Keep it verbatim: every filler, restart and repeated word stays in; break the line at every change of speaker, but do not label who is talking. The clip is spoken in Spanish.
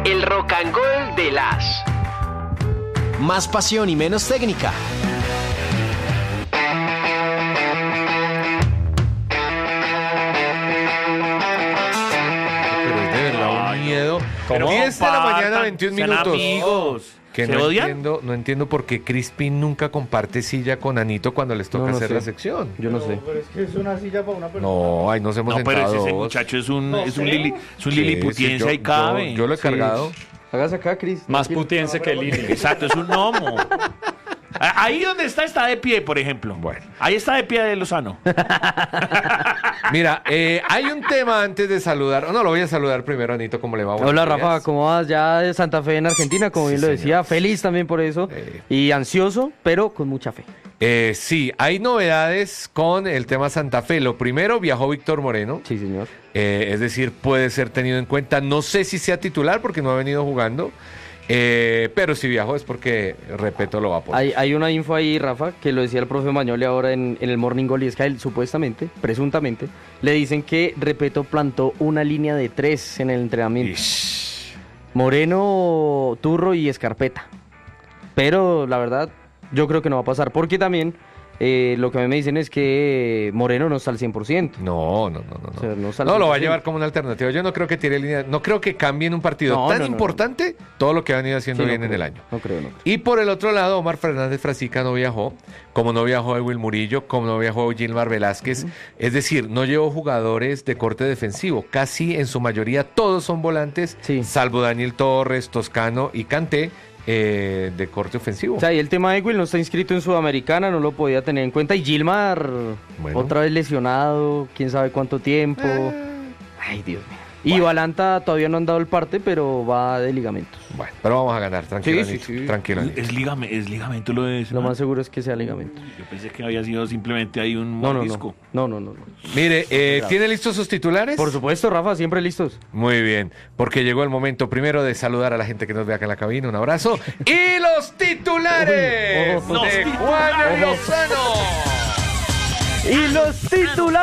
El rock and roll de las. Más pasión y menos técnica.
Pero es de verdad un miedo.
¿Cómo?
diez de la mañana,
Compartan,
veintiún
sean
minutos.
amigos.
Que
¿Se
no
odian?
entiendo, no entiendo por qué Crispin nunca comparte silla con Anito cuando les toca
No, no
hacer
sé.
la sección.
Yo no sé.
Pero es que es una silla para una persona.
No, ahí nos hemos
No, pero
sentado
ese, ese
dos.
muchacho es un,
No
es un,
sé.
lili, es un
Sí,
liliputiense,
sí, yo-
ahí cabe.
Yo, yo lo he
Sí.
cargado.
Hágase acá, Cris.
Más
Tranquilo.
putiense que Lili.
Exacto, es un gnomo. A- Ahí donde está, está de pie, por ejemplo.
Bueno.
Ahí está de pie de Lozano.
Mira, eh, hay un tema antes de saludar. No, lo voy a saludar primero, Anito, ¿cómo le va? Buenos
Hola
días.
Rafa, ¿cómo vas? Ya de Santa Fe en Argentina, como
Sí,
bien lo
señor.
decía, feliz también por eso
Eh.
y ansioso, pero con mucha fe.
Eh, sí, hay novedades con el tema Santa Fe. Lo primero, viajó Víctor Moreno.
Sí, señor.
Eh, es decir, puede ser tenido en cuenta. No sé si sea titular porque no ha venido jugando. eh, pero si viajó es porque Repeto lo va a poner.
Hay, hay una info ahí, Rafa, que lo decía el profe Mañoli ahora en, en el Morning Goal, y es que a él supuestamente, presuntamente, le dicen que Repeto plantó una línea de tres en el entrenamiento.
Ish.
Moreno, Turro y Escarpeta. Pero la verdad, yo creo que no va a pasar, porque también eh, lo que a mí me dicen es que Moreno no está al cien por ciento.
No, no, no, no. No,
O sea, no está al
No, lo va a
cien por ciento.
llevar como una alternativa. Yo no creo que tire línea. No creo que cambie en un partido
No,
tan
no, no,
importante todo lo que ha venido haciendo
Sí, no
bien en
creo,
el año.
No creo, no creo.
Y por el otro lado, Omar Fernández Frasica no viajó, como no viajó Edwin Murillo, como no viajó Gilmar Velázquez. Es decir, no llevó jugadores de corte defensivo. Casi en su mayoría todos son volantes,
Sí.
salvo Daniel Torres, Toscano y Kanté, eh, de corte ofensivo.
O sea, y el tema de Will no está inscrito en Sudamericana, no lo podía tener en cuenta. Y Gilmar,
Bueno.
otra vez lesionado, quién sabe cuánto tiempo. Ay, Dios mío. Y Valanta todavía no han dado el parte, pero va de ligamentos.
Bueno, pero vamos a ganar, tranquilo,
Sí, sí,
Anito,
sí.
tranquilo, Anito.
Es, ligame- es ligamento lo de ese
Lo
man.
más seguro es que sea ligamento.
Yo pensé que había sido simplemente ahí un
No, no,
mordisco.
no. No, no, no. no.
Mire, eh, ¿tiene listos sus titulares?
Por supuesto, Rafa, siempre listos.
Muy bien, porque llegó el momento primero de saludar a la gente que nos ve acá en la cabina. Un abrazo. ¡Y los titulares
Ojo, ojo.
de
Los
Juan
titulares.
Lozano!
Y los titulares.